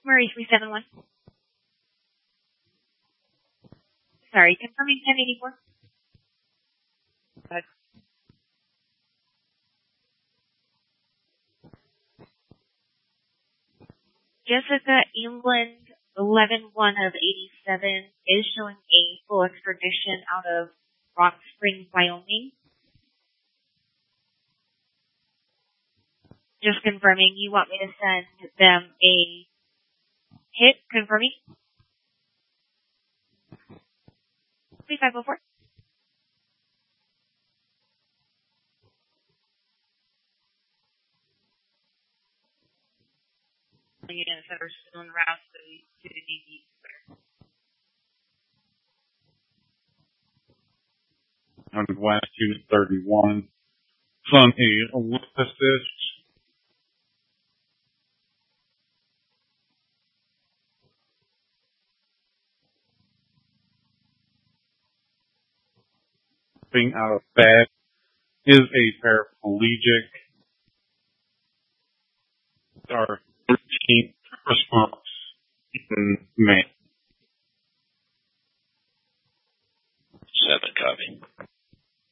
Murray 371. Sorry, confirming 1084. Jessica England 11-1 of 87 is showing a full extradition out of Rock Springs, Wyoming. Just confirming, you want me to send them a hit, confirming? 3504. Units that are still en route to the DD. West Unit 31 from a Olympus. Being out of bed is a paraplegic. Our 13th response in May. 7 copy.